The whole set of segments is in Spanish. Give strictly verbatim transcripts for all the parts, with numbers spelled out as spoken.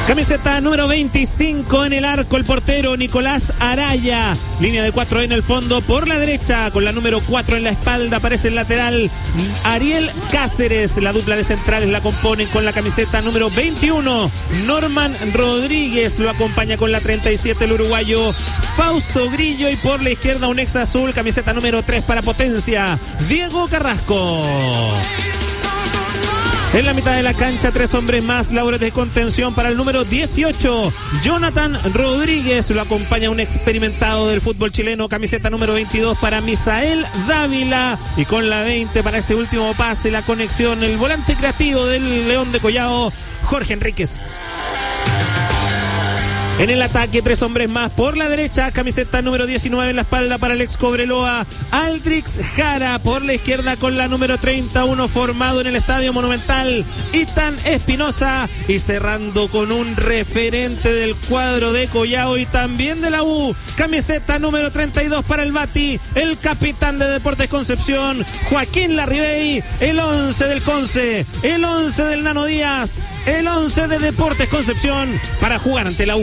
Camiseta número veinticinco en el arco, el portero Nicolás Araya. Línea de cuatro en el fondo por la derecha, con la número cuatro en la espalda, aparece el lateral Ariel Cáceres. La dupla de centrales la componen con la camiseta número veintiuno Norman Rodríguez, lo acompaña con la treinta y siete el uruguayo Fausto Grillo, y por la izquierda un ex azul, camiseta número tres para Potencia, Diego Carrasco. En la mitad de la cancha, tres hombres más, labores de contención para el número dieciocho, Jonathan Rodríguez, lo acompaña un experimentado del fútbol chileno, camiseta número veintidós para Misael Dávila, y con la veinte para ese último pase, la conexión, el volante creativo del León de Collao, Jorge Enríquez. En el ataque, tres hombres más por la derecha, camiseta número diecinueve en la espalda para el ex Cobreloa, Aldrix Jara. Por la izquierda con la número treinta y uno, formado en el Estadio Monumental, Ethan Espinosa. Y cerrando con un referente del cuadro de Collao y también de la U, camiseta número treinta y dos para el Bati, el capitán de Deportes Concepción, Joaquín Larribey. El once del Conce, el once del Nano Díaz, el once de Deportes Concepción para jugar ante la U.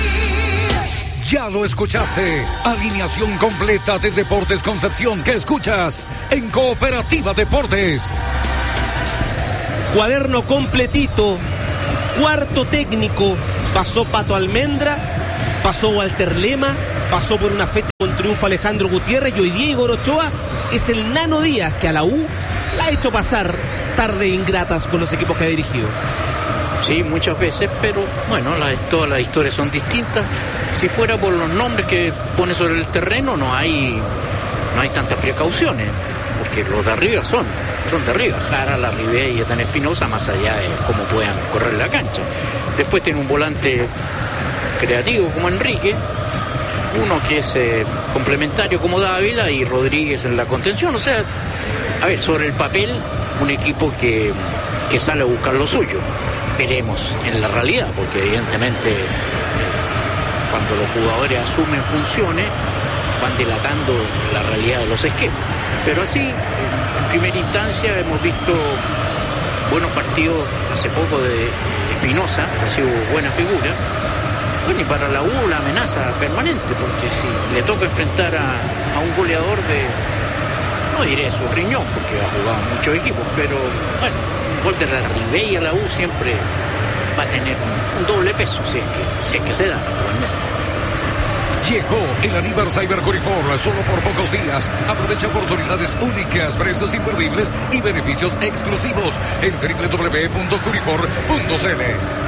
Ya lo escuchaste. Alineación completa de Deportes Concepción que escuchas en Cooperativa Deportes. Cuaderno completito. Cuarto técnico. Pasó Pato Almendra, pasó Walter Lema, pasó por una fecha con triunfo Alejandro Gutiérrez, y hoy día Igor Ochoa es el Nano Díaz, que a la U la ha hecho pasar tarde ingratas con los equipos que ha dirigido. Sí, muchas veces, pero bueno, la, todas las historias son distintas. Si fuera por los nombres que pone sobre el terreno, no hay no hay tantas precauciones, porque los de arriba son, son de arriba. Jara, Larribey y Ethan Espinosa, más allá de cómo puedan correr la cancha. Después tiene un volante creativo como Enrique, uno que es eh, complementario como Dávila, y Rodríguez en la contención. O sea, a ver, sobre el papel, un equipo que, que sale a buscar lo suyo. Veremos en la realidad, porque evidentemente cuando los jugadores asumen funciones van dilatando la realidad de los esquemas. Pero así, en primera instancia, hemos visto buenos partidos hace poco de Espinosa, ha sido buena figura. Bueno, y para la U la amenaza permanente, porque si le toca enfrentar a, a un goleador de, no diré su riñón, porque ha jugado en muchos equipos, pero bueno, un gol de Larribey a la U siempre va a tener un, un doble peso, si es que, si es que se da, naturalmente. Llegó el Aníbar Cyber Curifor, solo por pocos días. Aprovecha oportunidades únicas, precios imperdibles y beneficios exclusivos en doble u doble u doble u punto curifor punto c l.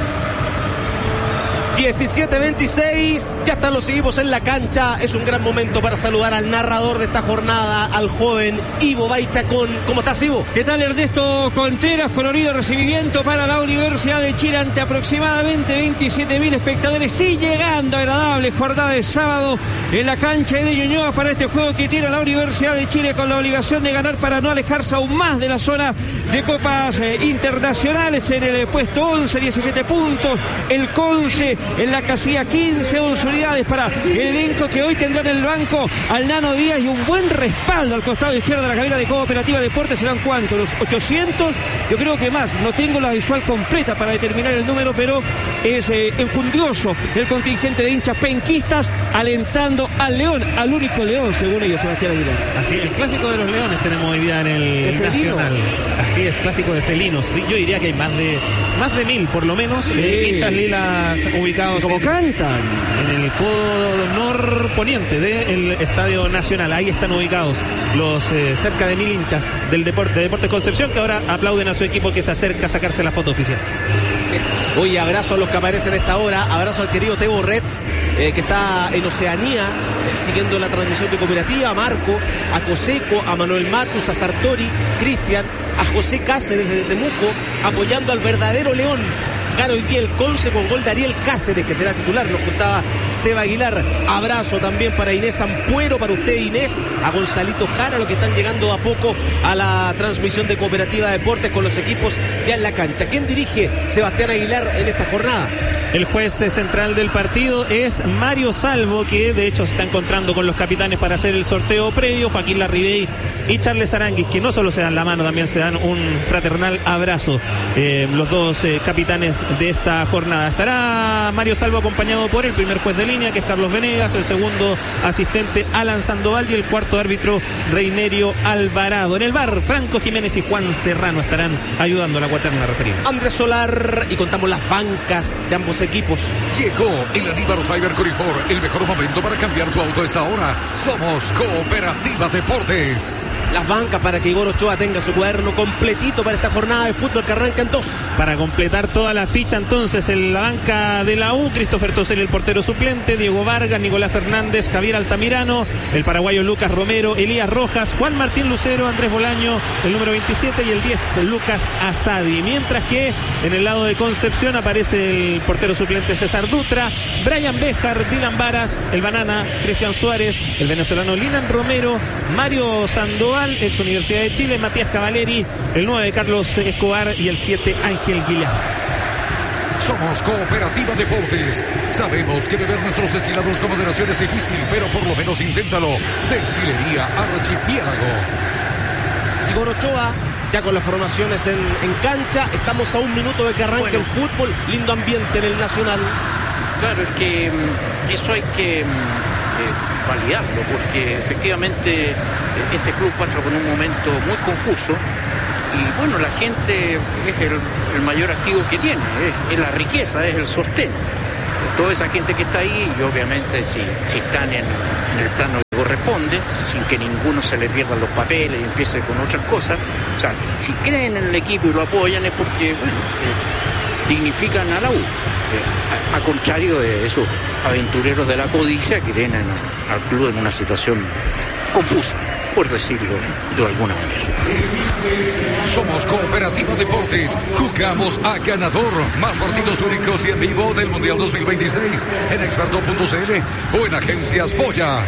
diecisiete veintiséis, ya están los equipos en la cancha. Es un gran momento para saludar al narrador de esta jornada, al joven Ivo Baichacón. ¿Cómo estás, Ivo? ¿Qué tal, Ernesto Contreras? Colorido recibimiento para la Universidad de Chile ante aproximadamente veintisiete mil espectadores. Sí, llegando agradable jornada de sábado en la cancha de Ñuñoa para este juego que tiene la Universidad de Chile, con la obligación de ganar para no alejarse aún más de la zona de copas eh, internacionales. En el puesto once, diecisiete puntos. El Conce en la casilla quince, once unidades para el elenco que hoy tendrá en el banco al Nano Díaz, y un buen respaldo al costado izquierdo de la cabina de Cooperativa Deportes. ¿Serán cuántos? ¿Los ochocientos? Yo creo que más. No tengo la visual completa para determinar el número, pero es eh, enjundioso el contingente de hinchas penquistas alentando al León, al único León, según ellos, Sebastián Aguilar. Así, el clásico de los Leones tenemos hoy día en el Nacional. Así es, clásico de felinos. Sí, yo diría que hay más de más de mil, por lo menos, sí. eh, hinchas lilas ubicados como en, cantan en el codo norponiente del Estadio Nacional. Ahí están ubicados los eh, cerca de mil hinchas del deporte, de Deportes Concepción, que ahora aplauden a su equipo que se acerca a sacarse la foto oficial. Oye, abrazo a los que aparecen a esta hora, abrazo al querido Tebo Retz, eh, que está en Oceanía, eh, siguiendo la transmisión de Cooperativa, a Marco, a Coseco, a Manuel Matus, a Sartori, Cristian, a José Cáceres desde Temuco, apoyando al verdadero León. Gana hoy día el Conce con gol de Ariel Cáceres, que será titular, nos contaba Seba Aguilar. Abrazo también para Inés Ampuero, para usted, Inés, a Gonzalito Jara, los que están llegando a poco a la transmisión de Cooperativa Deportes con los equipos ya en la cancha. ¿Quién dirige Sebastián Aguilar en esta jornada? El juez central del partido es Mario Salvo, que de hecho se está encontrando con los capitanes para hacer el sorteo previo. Joaquín Larribey y Charles Aranguis, que no solo se dan la mano, también se dan un fraternal abrazo. Eh, los dos eh, capitanes de esta jornada. Estará Mario Salvo acompañado por el primer juez de línea, que es Carlos Venegas, el segundo asistente Alan Sandoval y el cuarto árbitro Reinerio Alvarado. En el V A R, Franco Jiménez y Juan Serrano estarán ayudando a la cuaterna referida. Andrés Solar, y contamos las bancas de ambos equipos. Llegó el Aniversaire Corifor. El mejor momento para cambiar tu auto es ahora. Somos Cooperativa Deportes. Las bancas para que Igor Ochoa tenga su cuaderno completito para esta jornada de fútbol que arranca en dos. Para completar toda la ficha, entonces, en la banca de la U, Christopher Tosel, el portero suplente, Diego Vargas, Nicolás Fernández, Javier Altamirano, el paraguayo Lucas Romero, Elías Rojas, Juan Martín Lucero, Andrés Bolaño, el número veintisiete, y el diez, Lucas Asadi. Mientras que en el lado de Concepción aparece el portero suplente César Dutra, Brian Béjar, Dylan Varas, el Banana, Cristian Suárez, el venezolano Linan Romero, Mario Sandoval, ex Universidad de Chile, Matías Cavaleri, el nueve Carlos Escobar y el siete Ángel Guilán. Somos Cooperativa Deportes. Sabemos que beber nuestros destilados con moderación es difícil, pero por lo menos inténtalo. Destilería Archipiélago. Igor Ochoa, ya con las formaciones en, en cancha. Estamos a un minuto de que arranque bueno. el fútbol. Lindo ambiente en el Nacional. Claro, es que eso hay que eh, validarlo, porque efectivamente este club pasa por un momento muy confuso. Y bueno, la gente es el, el mayor activo que tiene, es, es la riqueza, es el sostén. Toda esa gente que está ahí, y obviamente si, si están en, en el plano que corresponde, sin que ninguno se le pierdan los papeles y empiece con otras cosas, o sea, si, si creen en el equipo y lo apoyan es porque, bueno, eh, dignifican a la U, eh, a, a contrario de esos aventureros de la codicia que tienen al club en una situación confusa, por decirlo de alguna manera. Somos Cooperativa Deportes. Jugamos a ganador. Más partidos únicos y en vivo del Mundial dos mil veintiséis en experto punto c l o en Agencias Polla.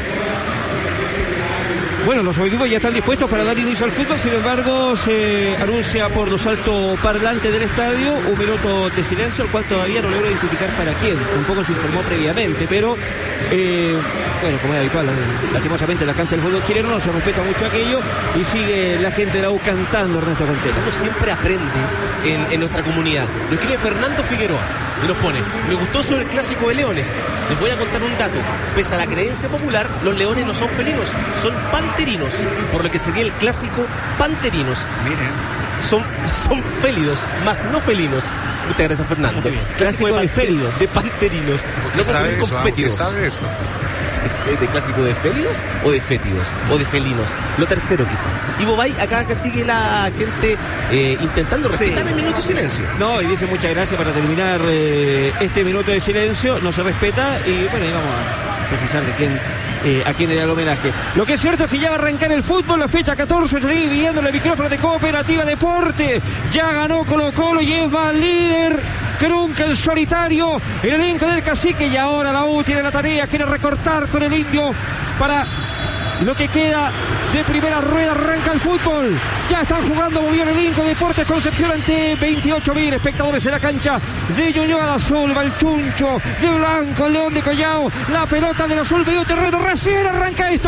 Bueno, los equipos ya están dispuestos para dar inicio al fútbol. Sin embargo, se anuncia por los altoparlantes del estadio un minuto de silencio, el cual todavía no logro identificar para quién. Tampoco se informó previamente, pero eh, bueno, como es habitual, lastimosamente en la cancha del fútbol chileno no se respeta mucho aquello y sigue la gente de la U cantando, Ernesto Contreras. Uno siempre aprende en, en nuestra comunidad. Lo escribe Fernando Figueroa y nos pone: me gustó sobre el clásico de Leones. Les voy a contar un dato. Pese a la creencia popular, los leones no son felinos, son panterinos, por lo que sería el clásico panterinos. Miren, son, son félidos, más no felinos. Muchas gracias, Fernando. Clásico, clásico de, de félidos, de panterinos. No sabe con fétidos. ¿Sabe eso? ¿De clásico de félidos o de fétidos? O de felinos. Lo tercero quizás. Y Bobay, acá que sigue la gente eh, intentando respetar sí. el minuto de silencio. No, y dice muchas gracias para terminar eh, este minuto de silencio. No se respeta y bueno, ahí vamos a precisar de quién eh, a quién era el homenaje. Lo que es cierto es que ya va a arrancar el fútbol, la fecha catorce, seguir viendo el micrófono de Cooperativa Deporte. Ya ganó Colo Colo y es más líder que nunca el solitario, el elenco del Cacique, y ahora la U tiene la tarea, quiere recortar con el Indio para lo que queda de primera rueda. Arranca el fútbol, ya están jugando muy bien el elenco de Deportes Concepción ante veintiocho mil espectadores en la cancha de Ñuñoa. De azul va el Chuncho, de blanco el León de Collao, la pelota del azul medio terreno, recién arranca esto.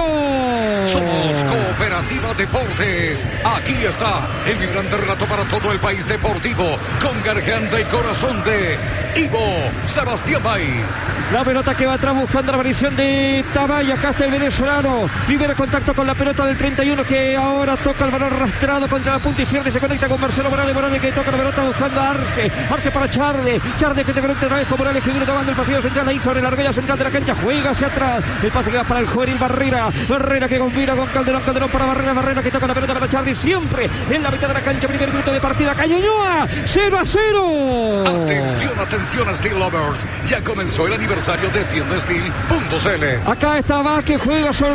Somos Cooperativa Deportes. Aquí está el vibrante relato para todo el país deportivo, con garganta y corazón de Ivo Sebastián Bay. La pelota que va atrás buscando la aparición de Tabay. Acá está el venezolano. Primer contacto con la pelota del treinta y uno, que ahora toca el balón arrastrado contra la punta izquierda y se conecta con Marcelo Morales. Morales que toca la pelota buscando a Arce. Arce para Charde. Charde que te conecta otra vez con Morales, que viene tomando el pasillo central ahí sobre la argolla central de la cancha. Juega hacia atrás. El pase que va para el juvenil Barrera. Barrera que combina con Calderón. Calderón para Barrera. Barrera que toca la pelota para Charde. Siempre en la mitad de la cancha. Primer minuto de partida. Cañoñoa. cero a cero. Atención, atención, Steel Lovers. Ya comenzó el aniversario de tienda steel punto c l. Acá está Vázquez, juega sobre la izquierda.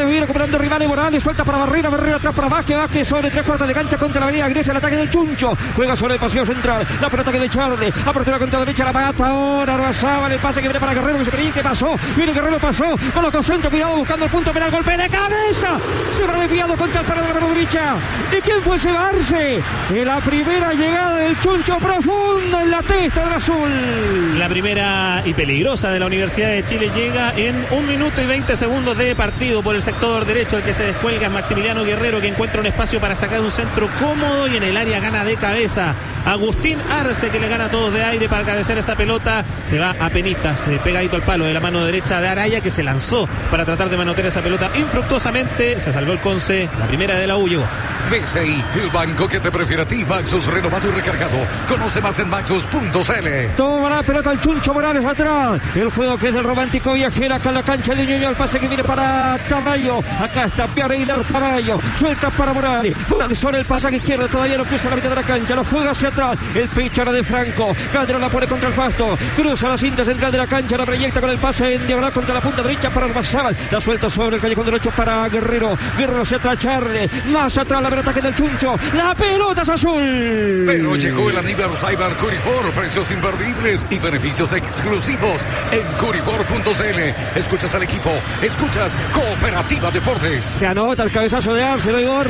Morales, viene recuperando rivales. Morales suelta para Barrera, Barrera atrás para Vázquez, Vázquez sobre tres cuartos de cancha contra la avenida Grecia, el ataque del Chuncho, juega sobre el pasillo central, la pelota que de Charles, apertura contra derecha, la mata ahora, Arbazábal, el pase que viene para Guerrero, que se perdió, ¿qué pasó? Viene Guerrero, pasó, colocó centro, cuidado, buscando el punto penal, golpe de cabeza, se habrá desviado contra el palo de la mano derecha. ¿Y quién fue ese Barce? En la primera llegada del Chuncho, profundo en la testa del azul. La primera y peligrosa de la Universidad de Chile llega en un minuto y veinte segundos de partido por el sector derecho. El que se descuelga es Maximiliano Guerrero, que encuentra un espacio para sacar un centro cómodo y en el área gana de cabeza. Agustín Arce, que le gana a todos de aire para cabecear esa pelota, se va a penitas, eh, pegadito al palo de la mano derecha de Araya, que se lanzó para tratar de manotear esa pelota infructuosamente. Se salvó el Conce, la primera de la U llegó. B C I, el banco que te prefiere a ti. Maxus renovado y recargado. Conoce más en maxus punto c l. Toma la pelota el Chuncho Morales atrás. El juego que es del romántico viajero acá en la cancha de Ñuñoa. El pase que viene para Tamayo. Acá está Pereira Tamayo. Suelta para Morales. Morales sobre el pasaje izquierdo. Todavía no cruza la mitad de la cancha. Lo juega hacia atrás. El pecho ahora de Franco. Calderón la pone contra el pasto. Cruza la cinta central de la cancha. La proyecta con el pase en diagonal contra la punta derecha para Arbazábal. La suelta sobre el callejón derecho para Guerrero. Guerrero hacia atrás Charles. Más atrás la pelota que del Chuncho. La pelota es azul. Pero llegó el aniversario Curifor. Precios imperdibles y beneficios exclusivos en curifor punto c l. Escuchas al equipo. Escuchas Cooperativa Deportes. Se anota el cabezazo de Arce, Igor.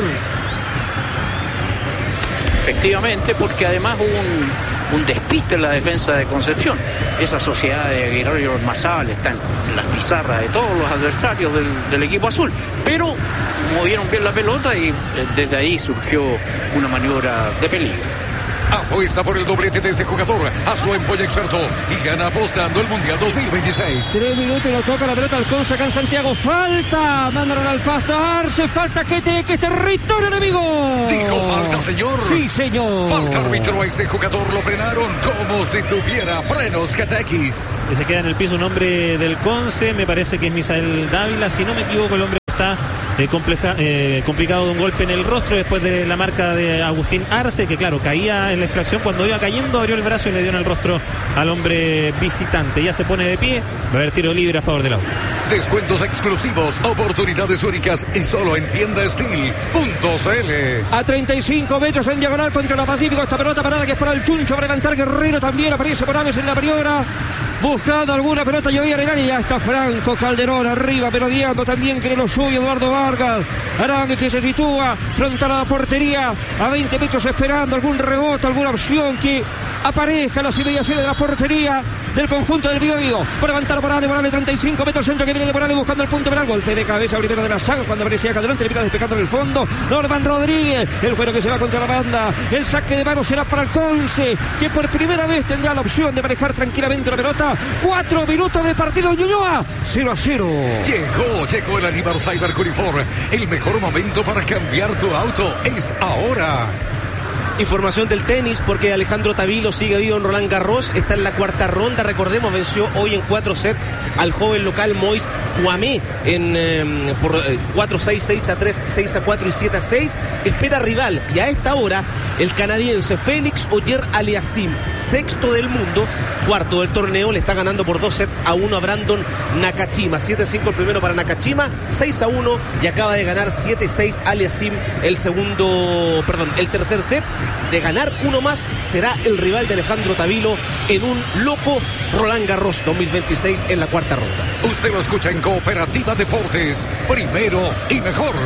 Efectivamente, porque además hubo un, un despiste en la defensa de Concepción. Esa sociedad de Guerrero y Ormazábal está en las pizarras de todos los adversarios del, del equipo azul. Pero movieron bien la pelota y desde ahí surgió una maniobra de peligro. Apuesta por el doblete de ese jugador. Hazlo en Polla Experto y gana apostando el Mundial dos mil veintiséis. Tres minutos y lo toca la pelota al Conce acá en Santiago. Falta. Mandaron al pasto. Arce. Falta que te que es territorio enemigo. Dijo falta, señor. Sí, señor. Falta árbitro. A ese jugador lo frenaron como si tuviera frenos G T X. Y se queda en el piso un hombre del Conce. Me parece que es Misael Dávila. Si no me equivoco, el hombre está eh, compleja, eh, complicado de un golpe en el rostro después de la marca de Agustín Arce, que claro, caía en la infracción. Cuando iba cayendo, abrió el brazo y le dio en el rostro al hombre visitante. Ya se pone de pie. Va a haber tiro libre a favor de la U. Descuentos exclusivos, oportunidades únicas y solo en tienda steel punto c l. A treinta y cinco metros en diagonal contra la Pacífico. Esta pelota parada que es para el Chuncho. Va a levantar Guerrero también. Aparece Morales en la maniobra. Buscando alguna pelota, llovía en el área. Ya está Franco Calderón arriba, merodeando también que lo suyo Eduardo Vargas. Arangue que se sitúa frente a la portería, a veinte metros esperando algún rebote, alguna opción que aparezca las inmediaciones de la portería del conjunto del Biobío. Por levantar Morales, Morales treinta y cinco metros, centro que viene de Morales buscando el punto penal. Golpe de cabeza primero de la saga cuando aparecía Calderón, termina despejando en el fondo. Norman Rodríguez, el juego que se va contra la banda. El saque de mano será para el Conce, que por primera vez tendrá la opción de manejar tranquilamente la pelota. Cuatro minutos de partido en Ñuñoa, cero a cero. Llegó, llegó el aniversario Curifor. El mejor momento para cambiar tu auto es ahora. Información del tenis, porque Alejandro Tavilo sigue vivo en Roland Garros, está en la cuarta ronda, recordemos, venció hoy en cuatro sets al joven local Moïse Kouamé en, eh, por eh, cuatro seis, seis a tres, seis a cuatro y siete a seis, espera rival, y a esta hora el canadiense Félix Auger-Aliassime, sexto del mundo, cuarto del torneo, le está ganando por dos sets a uno a Brandon Nakashima, siete a cinco el primero para Nakashima, seis a uno, y acaba de ganar siete a seis Aliassime el segundo, perdón, el tercer set. De ganar uno más, será el rival de Alejandro Tavilo en un loco Roland Garros dos mil veintiséis en la cuarta ronda. Usted lo escucha en Cooperativa Deportes, primero y mejor.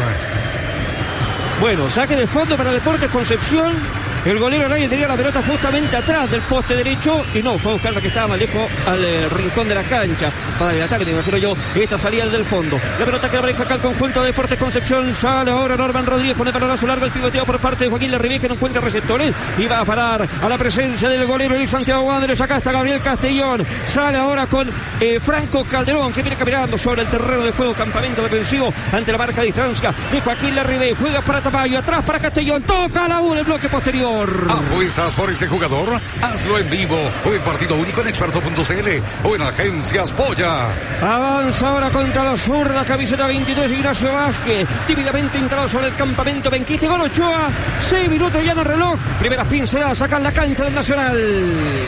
Bueno, saque de fondo para Deportes Concepción. El golero Araya tenía la pelota justamente atrás del poste derecho y no, fue a buscar la que estaba más lejos al eh, rincón de la cancha para el ataque, me imagino yo, esta salida del fondo. La pelota que aparece acá al conjunto de Deportes Concepción, sale ahora Norman Rodríguez con el balonazo largo, el pivoteo por parte de Joaquín Larribey, que no encuentra receptores y va a parar a la presencia del golero Eric Santiago Wanderers. Acá está Gabriel Castellón, sale ahora con eh, Franco Calderón, que viene caminando sobre el terreno de juego, campamento defensivo ante la marca de distancia de Joaquín Larribey, juega para Tamayo, atrás para Castellón, toca a la U el bloque posterior. ¿Apuestas por ese jugador? Hazlo en vivo o en partido único en experto punto c l o en Agencias Polla. Avanza ahora contra la zurda, camiseta veintidós, Ignacio Vázquez, tímidamente entrado sobre el campamento Benquite, gol Ochoa, seis minutos ya en el reloj, primeras pinceladas, sacan la cancha del Nacional.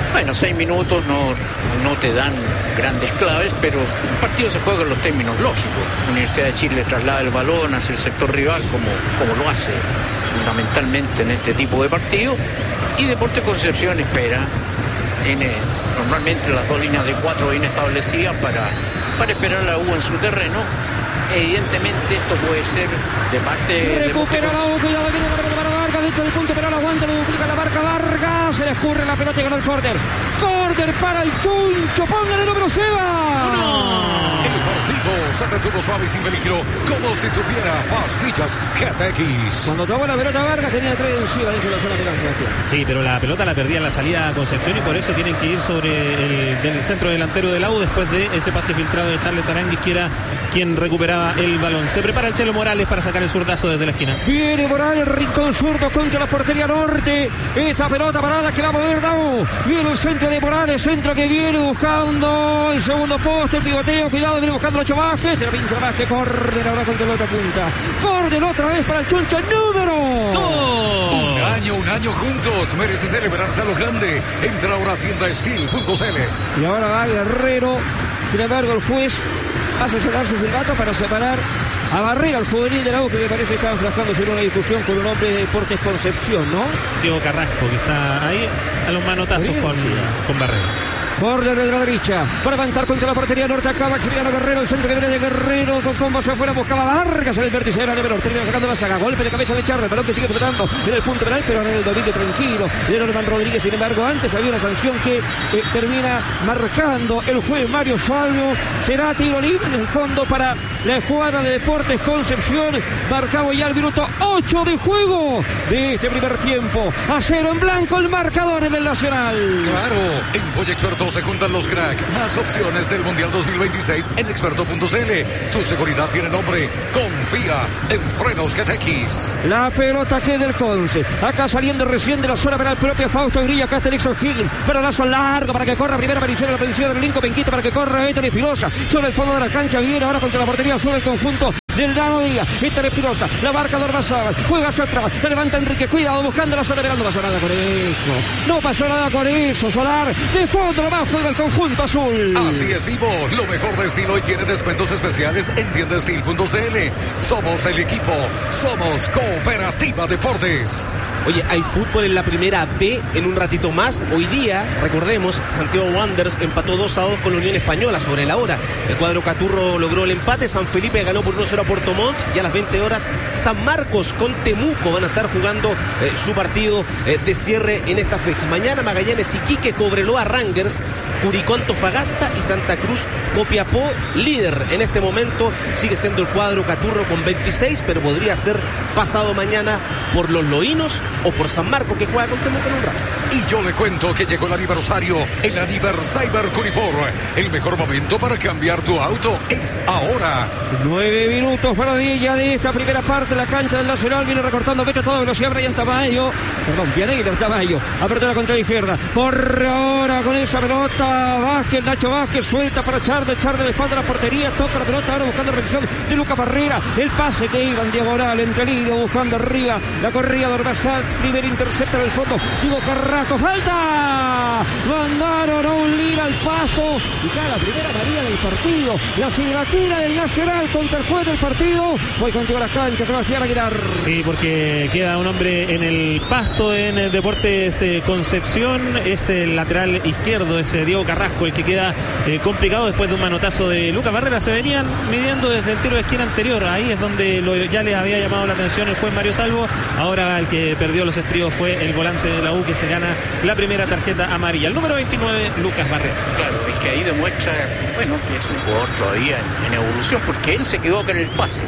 Bueno, seis minutos no, no te dan grandes claves, pero el partido se juega en los términos lógicos. La Universidad de Chile traslada el balón hacia el sector rival como, como lo hace fundamentalmente en este tipo de partidos, y Deportes Concepción espera, tiene normalmente las dos líneas de cuatro bien establecidas para, para esperar a la U en su terreno. Evidentemente esto puede ser de parte de recupera la U, cuidado, viene la pelota para Vargas dentro del punto, pero la aguanta, le duplica la marca Vargas, se le escurre la pelota y ganó el córner. Córner para el Chuncho, póngale el número Seba. ¡No! El partido se detuvo suave y sin peligro, como si tuviera pastillas G T X. Cuando tomó la pelota Vargas tenía tres encima dentro de la zona penal, Sebastián. Sí, pero la pelota la perdía en la salida a Concepción y por eso tienen que ir sobre el del centro delantero de la U después de ese pase filtrado de Charles Aranguis, que era quien recuperaba el balón. Se prepara el Chelo Morales para sacar el zurdazo desde la esquina. Viene Morales, rincón zurdo contra la portería norte. Esa pelota parada que va a mover Dau. Viene el centro de Morales, centro que viene buscando el segundo poste, el pivoteo, cuidado, viene buscando Nacho Vázquez. Se la pincha Vázquez, córner ahora contra la otra punta. Córner otra vez para el Chuncho, número dos. Un año, un año juntos. Merece celebrarse a lo grande. Entra ahora a tienda steel punto c l. Y ahora va Guerrero. Sin embargo, el juez hace sonar su silbato para separar a Barrera, el juvenil de la U, que me parece que está enfrascándose en una discusión con un hombre de Deportes Concepción, ¿no? Diego Carrasco, que está ahí a los manotazos con, con Barrera. Border de la derecha, va a levantar contra la portería norte, acá Maximiliano Guerrero, el centro que viene de Guerrero, con combo hacia afuera, buscaba Vargas en el vértice de la menor, termina sacando la saga, golpe de cabeza de Charles, balón que sigue flotando en el punto penal, pero en el dominio tranquilo de Norman Rodríguez. Sin embargo, antes había una sanción que eh, termina marcando el juez Mario Salvo. Será tiro libre en el fondo para la escuadra de Deportes Concepción, marcado ya el minuto ocho de juego de este primer tiempo. A cero en blanco el marcador en el Nacional. Claro, en Boya Experto se juntan los crack. Más opciones del Mundial dos mil veintiséis en experto punto c l. Tu seguridad tiene nombre. Confía en Frenos G T X. La pelota que del Conce. Acá saliendo recién de la zona penal propia Fausto Grilla. Acá está Nixon Higgins. Pero lazo largo para que corra. Primera aparición en la atención del Lincoln Benquito para que corra Héctor Espinosa. Sobre el fondo de la cancha. Viene ahora contra la portería. Sobre el conjunto del Dano Díaz. Héctor Espinosa. La marca de Ormazábal. Juega hacia atrás. Le levanta Enrique. Cuidado buscando la zona penal. No pasó nada con eso. No pasó nada con eso. Solar. De fondo lo va. Juega el conjunto azul. Así es, Ivo. Lo mejor de estilo y tiene descuentos especiales en tienda steel punto c l. Somos el equipo. Somos Cooperativa Deportes. Oye, hay fútbol en la primera B en un ratito más. Hoy día, recordemos, Santiago Wanderers empató dos a dos con la Unión Española sobre la hora. El cuadro Caturro logró el empate. San Felipe ganó por uno cero a Puerto Montt. Y a las veinte horas, San Marcos con Temuco van a estar jugando eh, su partido eh, de cierre en esta fecha. Mañana Magallanes, Iquique, Cobreloa, Rangers, Curicó, Antofagasta y Santa Cruz, Copiapó, líder. En este momento sigue siendo el cuadro Caturro con veintiséis, pero podría ser pasado mañana por los Loínos o por San Marcos, que juega con Temuco en un rato. Y yo le cuento que llegó el aniversario, el Aniversario Curifor. El mejor momento para cambiar tu auto es ahora. Nueve minutos para Villa de esta primera parte. La cancha del Nacional viene recortando metro a toda velocidad. Brian Tamayo, perdón, Pianeider Tamayo, apertura contra la izquierda. Corre ahora con esa pelota Vázquez, Nacho Vázquez, suelta para Charde, Charde de espalda a la portería, toca la pelota ahora buscando la revisión de Luca Barrera. El pase que iba en diagonal, entre línea, buscando arriba la corrida de Ormazal. Primer intercepta en el fondo, Diego Carrasco, falta. Mandaron a un Lira al pasto y cae la primera amarilla del partido. La silbatina del Nacional contra el juez del partido. Voy contigo a las canchas, Sebastián Aguilar. Sí, porque queda un hombre en el pasto en el Deportes eh, Concepción. Es el lateral izquierdo, es eh, Diego Carrasco, el que queda eh, complicado después de un manotazo de Lucas Barrera. Se venían midiendo desde el tiro de esquina anterior. Ahí es donde lo, ya les había llamado la atención el juez Mario Salvo. Ahora el que perdió los estribos fue el volante de la U, que se gana la primera tarjeta amarilla. El número veintinueve, Lucas Barrera. Claro, es que ahí demuestra, bueno, que es un jugador todavía en, en evolución, porque él se quedó con el pase.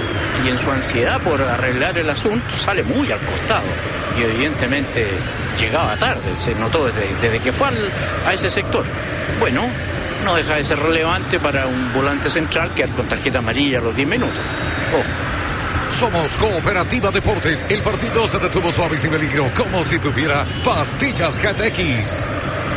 Y en su ansiedad por arreglar el asunto sale muy al costado. Y evidentemente llegaba tarde, se notó desde, desde que fue al, a ese sector. Bueno, no deja de ser relevante para un volante central quedar con tarjeta amarilla a los diez minutos. Ojo. Somos Cooperativa Deportes. El partido se detuvo suave y sin peligro, como si tuviera pastillas G T X.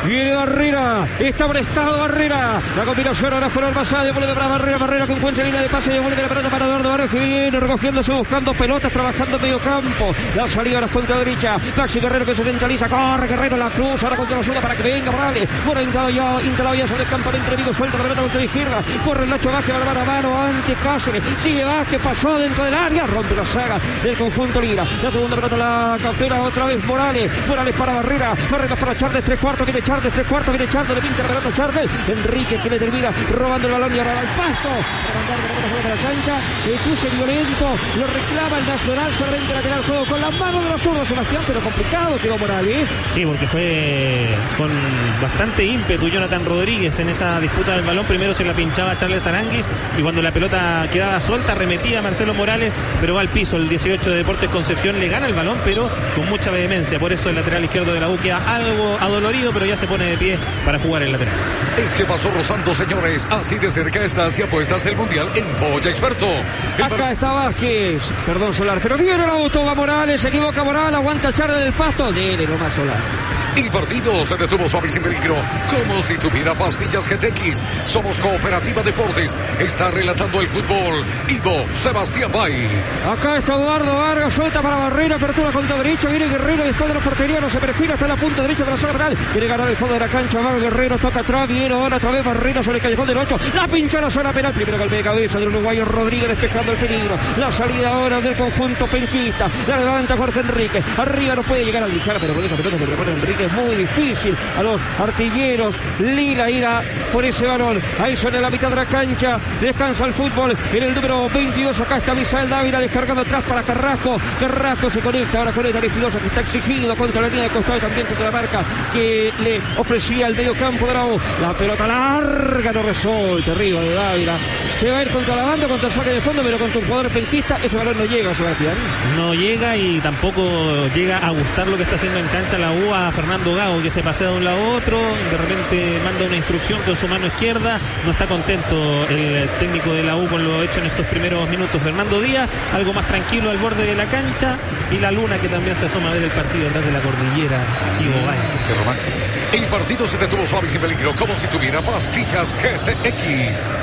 Viene Barrera, está prestado Barrera. La combinación ahora con Ormazábal, devuelve para Barrera, Barrera que encuentra línea de pase, devuelve la pelota para Eduardo Vargas que viene recogiéndose, buscando pelotas, trabajando en medio campo. La salida ahora es contra derecha. Maxi Guerrero que se centraliza, corre Guerrero, la cruz, ahora contra la zona para que venga Morales. Morales instalado ya, instalado ya sobre el campamento enemigo, suelta la pelota contra la izquierda. Corre el Nacho Vázquez, va a mano ante Cáceres. Sigue Vázquez, pasó dentro del área, rompe la saga del conjunto Lira. La segunda pelota la cautela otra vez Morales. Morales para Barrera, Barrera para Charles, tres cuartos, viene Charles, tres cuartos, viene Charles, le pincha la pelota a Charles. Enrique que le termina robando el balón y ahora al pasto para mandar la pelota fuera de la cancha. El cruce violento, lo reclama el Nacional, solamente lateral juego con las manos de los zurdos Sebastián, pero complicado quedó Morales. Sí, porque fue con bastante ímpetu Jonathan Rodríguez en esa disputa del balón. Primero se la pinchaba Charles Aranguis y cuando la pelota quedaba suelta remetía Marcelo Morales, pero va al piso. El dieciocho de Deportes Concepción le gana el balón, pero con mucha vehemencia. Por eso el lateral izquierdo de la U queda algo adolorido, pero ya se pone de pie para jugar el lateral. Es que pasó rozando, señores. Así de cerca está si apuestas el Mundial en Polla Experto. El Acá bar... está Vázquez, perdón Solar, pero viene el auto, va Morales, se equivoca Morales, aguanta Charles del pasto, dele nomás Solar. El partido se detuvo suave y sin peligro, como si tuviera pastillas G T X. Somos Cooperativa Deportes. Está relatando el fútbol Ivo Sebastián Bay. Acá está Eduardo Vargas, suelta para Barrera, apertura contra derecha, viene Guerrero después de los porterías, se perfila hasta la punta derecha de la zona penal, quiere ganar el fondo de la cancha, va Guerrero, toca atrás, viene ahora otra vez Barrera sobre el callejón del ocho, la pincha a la zona penal, primero golpe de cabeza del uruguayo Rodríguez despejando el peligro, la salida ahora del conjunto penquista, la levanta Jorge Enrique, arriba no puede llegar a lijar, pero con esa pelota que propone Enrique es muy difícil a los artilleros Lila ir a por ese balón, ahí suena la mitad de la cancha, descansa el fútbol en el número veintidós, acá está Misael Dávila descargando atrás para Carrasco, Carrasco se conecta ahora con Edgar Espinosa que está exigido contra la línea de costado y también contra la marca que le ofrecía el medio campo de la U, la pelota larga no resuelta arriba de Dávila, se va a ir contra la banda, contra el saque de fondo, pero contra un jugador penquista ese balón no llega, Sebastián. No llega y tampoco llega a gustar lo que está haciendo en cancha la U a Fernando Gago, que se pasea de un lado a otro, de repente manda una instrucción con su mano izquierda, no está contento el técnico de la U con lo hecho en estos primeros minutos. Fernando Díaz, algo más tranquilo al borde de la cancha, y la Luna que también se asoma a ver el partido detrás de la cordillera. Ivo Bay. Qué romántico. El partido se detuvo suave y sin peligro, como si tuviera pastillas G T X.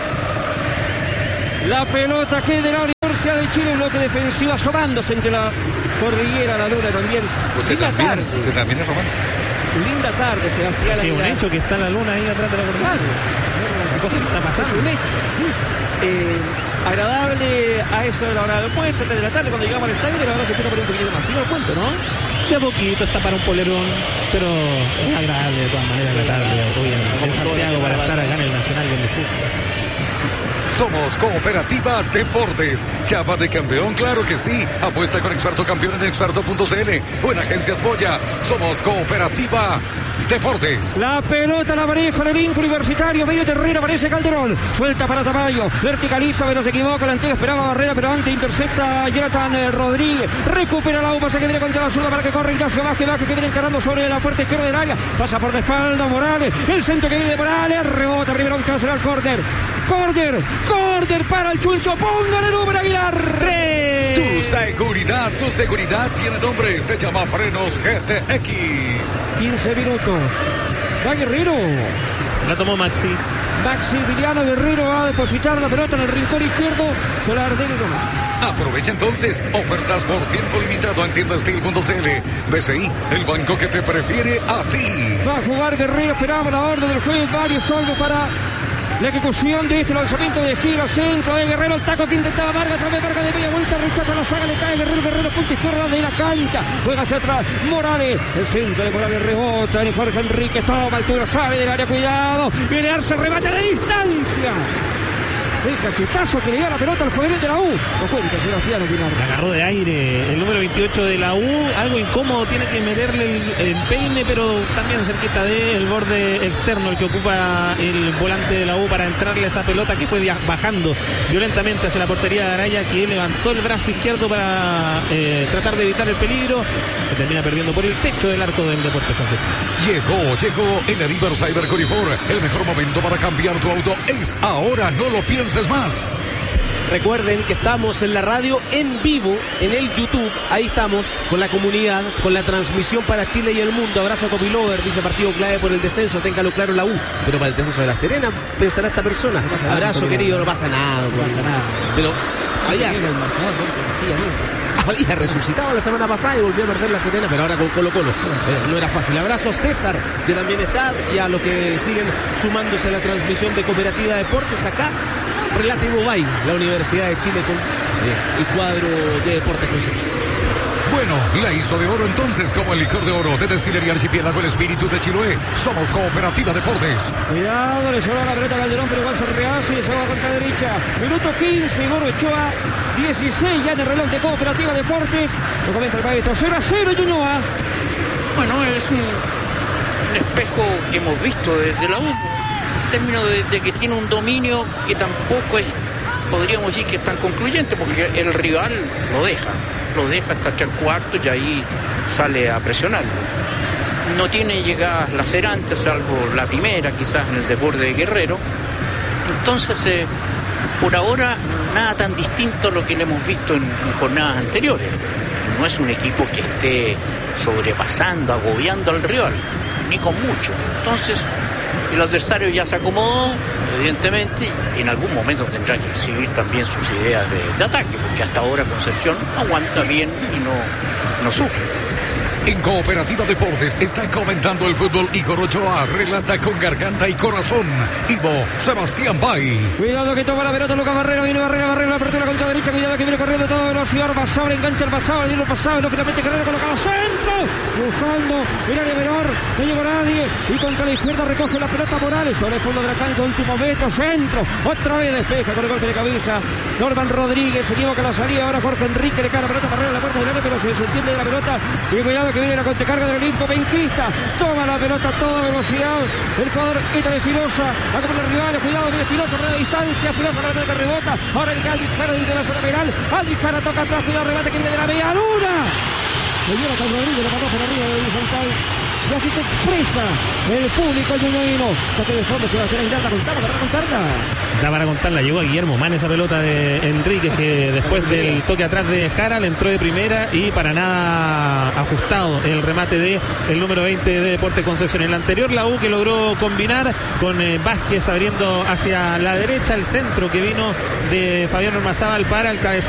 La pelota que de la Universidad de Chile, un bloque defensivo asomándose entre la cordillera, la Luna también. Usted Linda también, tarde. usted también es romántico. Linda tarde, Sebastián. Sí, un hecho que está la Luna ahí atrás de la cordillera. Claro. Cosa que está pasando. Es un hecho, sí. Eh, agradable a eso de la hora del almuerzo, tres de la tarde cuando llegamos al estadio, pero ahora se empieza a poner un poquito más frío el cuento, ¿no? De a poquito está para un polerón, pero es agradable de todas maneras la tarde hoy en, en Santiago para estar acá en el Nacional de Fútbol. Somos Cooperativa Deportes. Chapa de campeón, claro que sí. Apuesta con Experto Campeón en experto punto c l o en Agencias Boya. Somos Cooperativa Deportes. La pelota la maneja el elenco universitario, medio terreno, aparece Calderón, suelta para Tamayo, verticaliza, pero se equivoca, la entrega esperaba Barrera, pero antes intercepta Jonathan eh, Rodríguez, recupera la U, pasa que viene contra la zurda para que corre Ignacio Vázquez, Vázquez que viene encarando sobre la puerta izquierda del área, pasa por la espalda Morales, el centro que viene de Morales, rebota primero en Cáceres al córner, córner, córner para el Chuncho, póngale número Aguilar. Tu seguridad, tu seguridad tiene nombre, se llama Frenos G T X. quince minutos. Va Guerrero. La tomó Maxi. Maximiliano Guerrero va a depositar la pelota en el rincón izquierdo. Solar de Nero. Aprovecha entonces ofertas por tiempo limitado en tienda steel punto c l. B C I, el banco que te prefiere a ti. Va a jugar Guerrero, esperaba la orden del juez, varios salvos para la ejecución de este lanzamiento de esquina, centro de Guerrero, el taco que intentaba Vargas, otra vez Vargas de media vuelta, rechaza la saga, le cae Guerrero, Guerrero, punta izquierda de la cancha, juega hacia atrás, Morales, el centro de Morales rebota, en Jorge Enrique, toma altura, sale del área, cuidado, viene Arce, remate de distancia. El cachetazo que le dio la pelota al juvenil de la U. Lo cuenta Sebastián Aguilar. La agarró de aire el número veintiocho de la U. Algo incómodo, tiene que meterle el, el peine, pero también cerquita del borde externo, el que ocupa el volante de la U para entrarle esa pelota que fue bajando violentamente hacia la portería de Araya, que levantó el brazo izquierdo para eh, tratar de evitar el peligro. Se termina perdiendo por el techo del arco del Deportes Concepción. Llegó, llegó el Aribar Cyber Corifor. El mejor momento para cambiar tu auto es ahora, no lo pienses más. Recuerden que estamos en la radio en vivo, en el YouTube. Ahí estamos, con la comunidad, con la transmisión para Chile y el mundo. Abrazo a Topilover, dice partido clave por el descenso. Téngalo claro la U. Pero para el descenso de La Serena, pensará esta persona. No Abrazo, nada, querido, no pasa nada. No pasa nada. Pero había, había resucitado la semana pasada y volvió a perder La Serena, pero ahora con Colo Colo. Eh, no era fácil. Abrazo a César, que también está, y a los que siguen sumándose a la transmisión de Cooperativa Deportes acá. Relativo Bay, la Universidad de Chile con eh, el cuadro de Deportes Concepción. Bueno, la hizo de oro entonces, como el licor de oro de Destilería Archipiélago, el espíritu de Chiloé. Somos Cooperativa Deportes. Cuidado, le sobró la pelota a Calderón, pero igual se rehace y se va contra derecha. Minuto quince, Moro Ochoa, dieciséis ya en el reloj de Cooperativa Deportes. Lo comenta el maestro, cero a cero Ñuñoa. Bueno, es un, un espejo que hemos visto desde la U. En términos de, de que tiene un dominio que tampoco es, podríamos decir que es tan concluyente, porque el rival lo deja, lo deja hasta tres cuartos y ahí sale a presionarlo. No tiene llegadas lacerantes, salvo la primera, quizás en el desborde de Guerrero. Entonces, eh, por ahora, nada tan distinto a lo que le hemos visto en, en jornadas anteriores. No es un equipo que esté sobrepasando, agobiando al rival, ni con mucho. Entonces, el adversario ya se acomodó, evidentemente, y en algún momento tendrá que exhibir también sus ideas de, de ataque, porque hasta ahora Concepción aguanta bien y no, no sufre. En Cooperativa Deportes está comentando el fútbol Igor Ochoa, relata con garganta y corazón Ivo Sebastián Bay. Cuidado que toma la pelota Lucas Barrero, viene Barrera, Barrera, la apertura contra derecha, cuidado que viene corriendo toda velocidad, Basabre engancha el pasado, le dio el pasado, no, finalmente Guerrero colocado centro, buscando el área menor, no llegó nadie, y contra la izquierda recoge la pelota Morales, sobre el fondo de la cancha, último metro, centro, otra vez despeja con el golpe de cabeza, Norman Rodríguez, se equivoca la salida, ahora Jorge Enrique le cae la pelota Barrera a la puerta del área, pero se desentiende de la pelota, y cuidado que viene la contracarga del Olimpo, Benquista, toma la pelota a toda velocidad, el jugador Ítalo Espinosa, va como los rivales, cuidado, viene Espinosa, a de distancia, Espinosa la pelota que rebota, ahora el Aldrich Jara dentro de la zona penal, Aldrich Jara toca atrás, cuidado, remate que viene de la media luna, le lleva con Rodríguez, la mandó por arriba de horizontal, y así se expresa el público ñuñoino. Saque de fondo, Sebastián Aguilar, la contamos, la para contarla. Da para contarla, llegó a Guillermo Man esa pelota de Enríquez, que después del toque atrás de Jara le entró de primera y para nada ajustado el remate de el número veinte de Deportes Concepción. En el anterior, la U que logró combinar con eh, Vázquez abriendo hacia la derecha, el centro que vino de Fabián Ormazábal para el cabezazo